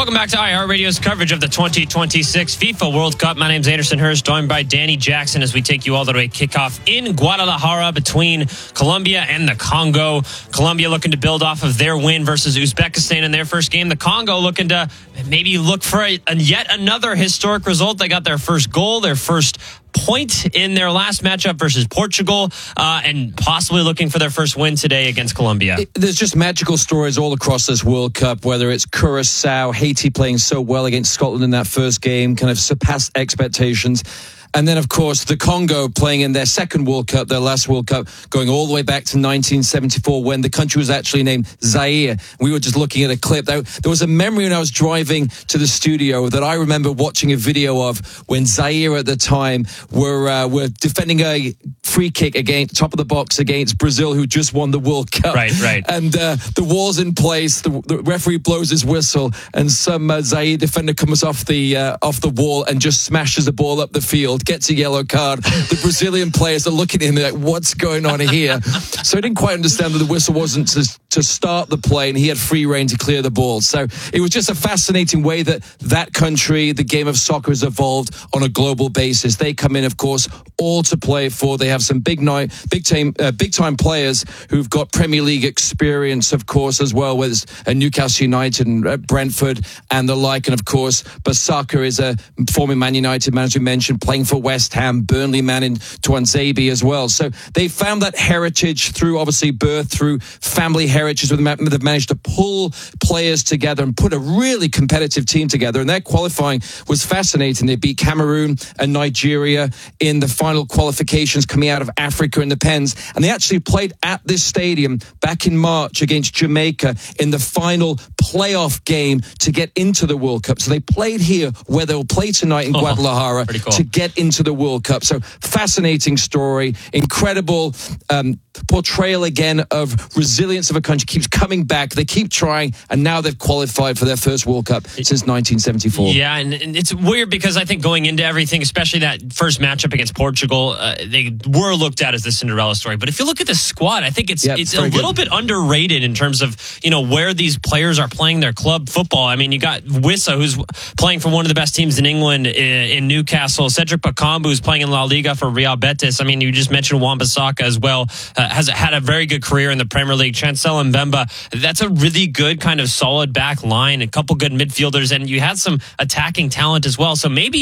Welcome back to iHeartRadio's coverage of the 2026 FIFA World Cup. My name's Anderson Hurst, joined by Danny Jackson as we take you all the way kickoff in Guadalajara between Colombia and the Congo. Colombia looking to build off of their win versus Uzbekistan in their first game. The Congo looking to maybe look for yet another historic result. They got their first goal, their first point in their last matchup versus Portugal, and possibly looking for their first win today against Colombia. There's just magical stories all across this World Cup, whether it's Curacao, Haiti playing so well against Scotland in that first game, kind of surpassed expectations. And then, of course, the Congo playing in their second World Cup, their last World Cup, going all the way back to 1974 when the country was actually named Zaire. We were just looking at a clip. There was a memory when I was driving to the studio that I remember watching a video of when Zaire at the time were defending a free kick against top of the box against Brazil, who just won the World Cup. Right. And the wall's in place. The referee blows his whistle, and some Zaire defender comes off the wall and just smashes the ball up the field. Gets a yellow card. The Brazilian players are looking at him like, what's going on here? So I didn't quite understand that the whistle wasn't to start the play, and he had free rein to clear the ball. So it was just a fascinating way that country, the game of soccer, has evolved on a global basis. They come in, of course, all to play for. They have some big time players who've got Premier League experience, of course, as well, with Newcastle United and Brentford and the like. And of course, Basaka is a former Man United manager, mentioned, playing for West Ham, Burnley man in Tuanzebe as well. So they found that heritage through, obviously, birth, through family heritage. They've managed to pull players together and put a really competitive team together. And their qualifying was fascinating. They beat Cameroon and Nigeria in the final qualifications coming out of Africa in the Pens. And they actually played at this stadium back in March against Jamaica in the final playoff game to get into the World Cup. So they played here where they'll play tonight in Guadalajara to get into the World Cup. So fascinating story, incredible portrayal again of resilience of a country, keeps coming back. They keep trying, and now they've qualified for their first World Cup since 1974. Yeah, and it's weird because I think going into everything, especially that first matchup against Portugal, they were looked at as the Cinderella story. But if you look at the squad, I think it's a little bit underrated in terms of where these players are playing their club football. I mean, you got Wissa, who's playing for one of the best teams in England in Newcastle. Cedric Bakambu, who's playing in La Liga for Real Betis. I mean, you just mentioned Wan-Bissaka as well. Has had a very good career in the Premier League. Chancel Mbemba, that's a really good kind of solid back line, a couple good midfielders, and you had some attacking talent as well. So maybe